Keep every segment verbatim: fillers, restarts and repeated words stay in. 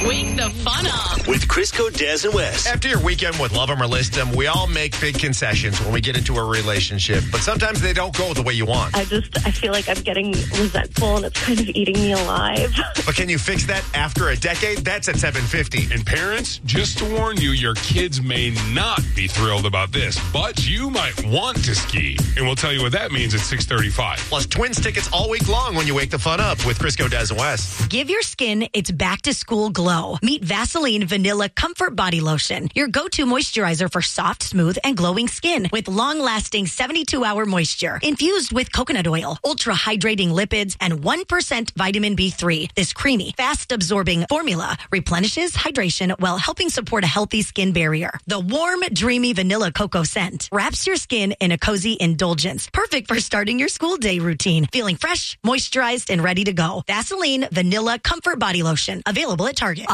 Wake the fun up with Crisco, Des, and Wes. After your weekend with Love 'em or List 'em, we all make big concessions when we get into a relationship, but sometimes they don't go the way you want. I just, I feel like I'm getting resentful and it's kind of eating me alive. But can you fix that after a decade? That's at seven fifty. And parents, just to warn you, your kids may not be thrilled about this, but you might want to ski. And we'll tell you what that means at six thirty-five. Plus, Twins tickets all week long when you wake the fun up with Crisco, Des, and Wes. Give your skin its back-to-school glow. Meet Vaseline Vanilla Comfort Body Lotion, your go-to moisturizer for soft, smooth, and glowing skin with long-lasting seventy-two hour moisture. Infused with coconut oil, ultra-hydrating lipids, and one percent vitamin B three. This creamy, fast-absorbing formula replenishes hydration while helping support a healthy skin barrier. The warm, dreamy vanilla cocoa scent wraps your skin in a cozy indulgence, perfect for starting your school day routine. Feeling fresh, moisturized, and ready to go. Vaseline Vanilla Comfort Body Lotion, available at Target.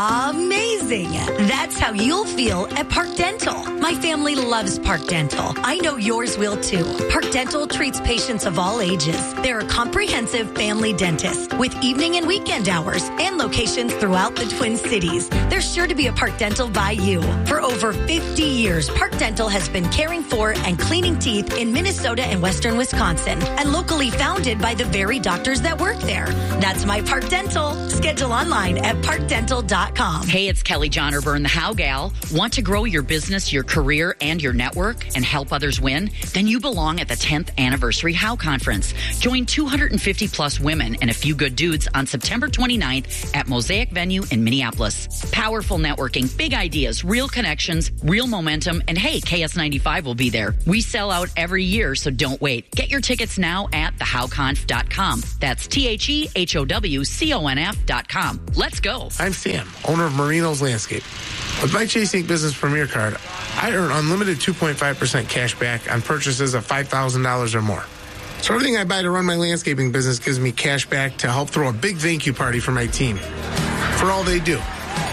Amazing! That's how you'll feel at Park Dental. My family loves Park Dental. I know yours will too. Park Dental treats patients of all ages. They're a comprehensive family dentist with evening and weekend hours and locations throughout the Twin Cities. There's sure to be a Park Dental by you. For over fifty years, Park Dental has been caring for and cleaning teeth in Minnesota and western Wisconsin, and locally founded by the very doctors that work there. That's my Park Dental. Schedule online at park dental dot com. Hey, it's Kelly Johnnerburn, the How Gal. Want to grow your business, your career, and your network and help others win? Then you belong at the tenth Anniversary How Conference. Join two hundred fifty plus women and a few good dudes on September twenty-ninth at Mosaic Venue in Minneapolis. Powerful networking, big ideas, real connections, real momentum, and hey, K S ninety-five will be there. We sell out every year, so don't wait. Get your tickets now at the how conf dot com. That's T H E H O W C O N F dot com. Let's go. I'm Sam, owner of Marino's Landscape. With my Chase Incorporated. Business Premier Card, I earn unlimited two point five percent cash back on purchases of five thousand dollars or more. So everything I buy to run my landscaping business gives me cash back to help throw a big thank you party for my team for all they do.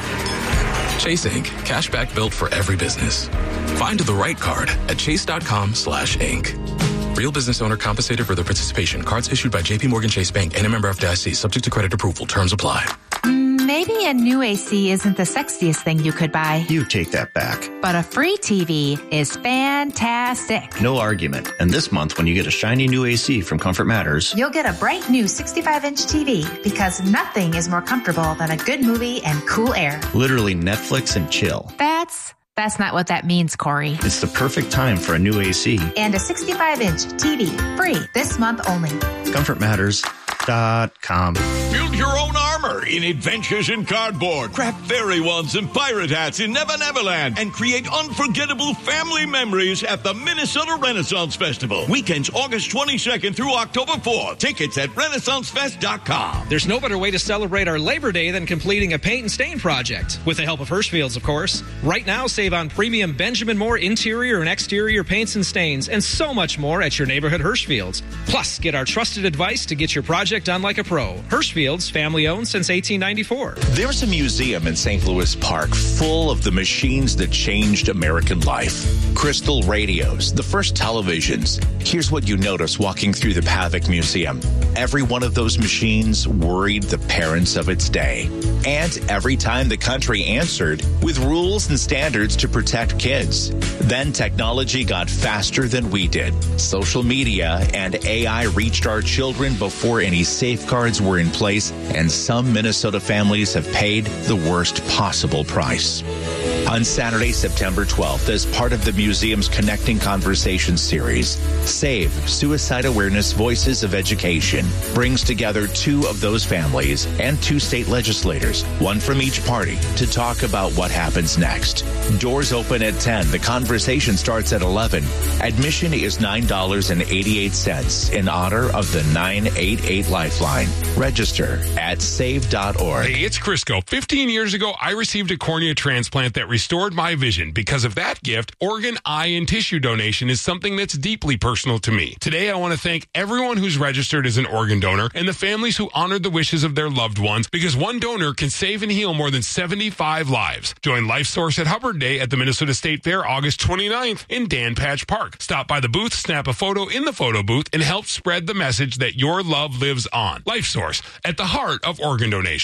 Chase Incorporated. Cashback built for every business. Find the right card at chase.com slash Inc. Real business owner compensated for their participation. Cards issued by J P Morgan Chase Bank and a member F D I C. Subject to credit approval. Terms apply. Maybe a new A C isn't the sexiest thing you could buy. You take that back. But a free T V is fantastic. No argument. And this month, when you get a shiny new A C from Comfort Matters, you'll get a bright new sixty-five inch T V because nothing is more comfortable than a good movie and cool air. Literally Netflix and chill. That's... That's not what that means, Corey. It's the perfect time for a new A C. And a sixty-five inch T V. Free this month only. Comfort Matters dot com. Build your own armor in Adventures in Cardboard. Craft fairy wands and pirate hats in Never Neverland. And create unforgettable family memories at the Minnesota Renaissance Festival. Weekends August twenty-second through October fourth. Tickets at renaissance fest dot com. There's no better way to celebrate our Labor Day than completing a paint and stain project. With the help of Hirschfield's, of course. Right now, save on premium Benjamin Moore interior and exterior paints and stains, and so much more at your neighborhood Hirschfield's. Plus, get our trusted advice to get your project done like a pro. Hirschfield's, family owned since eighteen ninety-four. There's a museum in Saint Louis Park full of the machines that changed American life. Crystal radios, the first televisions. Here's what you notice walking through the Pavic Museum. Every one of those machines worried the parents of its day. And every time the country answered with rules and standards to protect kids. Then technology got faster than we did. Social media and A I reached our children before any safeguards were in place, and some Minnesota families have paid the worst possible price. On Saturday, September twelfth, as part of the museum's Connecting Conversations series, SAVE, Suicide Awareness Voices of Education, brings together two of those families and two state legislators, one from each party, to talk about what happens next. Doors open at ten. The conversation starts at eleven. Admission is nine dollars and eighty-eight cents in honor of the nine eight eight Lifeline. Register at save dot org. Hey, it's Crisco. fifteen years ago, I received a cornea transplant that restored my vision. Because of that gift, organ, eye, and tissue donation is something that's deeply personal to me. Today, I want to thank everyone who's registered as an organ donor and the families who honored the wishes of their loved ones, because one donor can save and heal more than seventy-five lives. Join LifeSource at Hubbard Day at the Minnesota State Fair August twenty-ninth in Dan Patch Park. Stop by the booth, snap a photo in the photo booth, and help spread the message that your love lives on. LifeSource, at the heart of organ donation.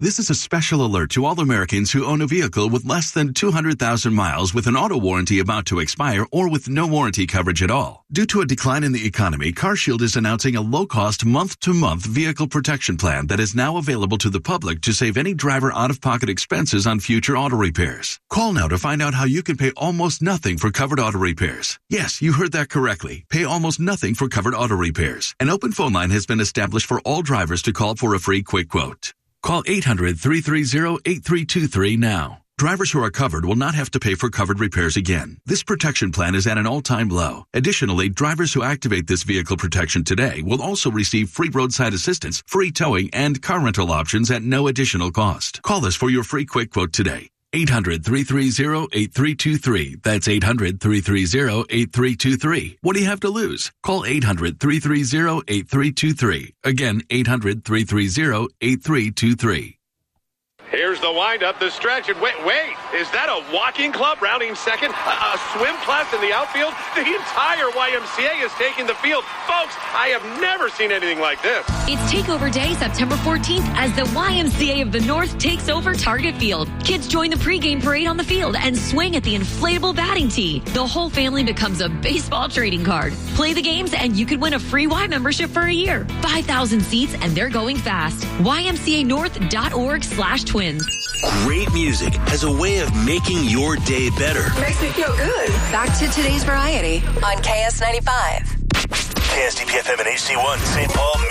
This is a special alert to all Americans who own a vehicle with less than two hundred thousand miles with an auto warranty about to expire or with no warranty coverage at all. Due to a decline in the economy, CarShield is announcing a low-cost month-to-month vehicle protection plan that is now available to the public to save any driver out-of-pocket expenses on future auto repairs. Call now to find out how you can pay almost nothing for covered auto repairs. Yes, you heard that correctly. Pay almost nothing for covered auto repairs. An open phone line has been established for all drivers to call for a free quick quote. Call eight hundred, three three zero, eight three two three now. Drivers who are covered will not have to pay for covered repairs again. This protection plan is at an all-time low. Additionally, drivers who activate this vehicle protection today will also receive free roadside assistance, free towing, and car rental options at no additional cost. Call us for your free quick quote today. eight hundred, three three zero, eight three two three. That's eight hundred, three three zero, eight three two three. What do you have to lose? Call eight hundred, three three zero, eight three two three. Again, eight hundred, three three zero, eight three two three. Here's the windup, the stretch, and wait, wait, is that a walking club rounding second? A, a swim class in the outfield? The entire Y M C A is taking the field. Folks, I have never seen anything like this. It's Takeover Day, September fourteenth, as the Y M C A of the North takes over Target Field. Kids join the pregame parade on the field and swing at the inflatable batting tee. The whole family becomes a baseball trading card. Play the games and you could win a free Y membership for a year. five thousand seats and they're going fast. Y M C A north dot org slash twins. Great music has a way of making your day better. Makes me feel good. Back to today's variety on K S ninety-five. K S D P F M and H D one, Saint Paul,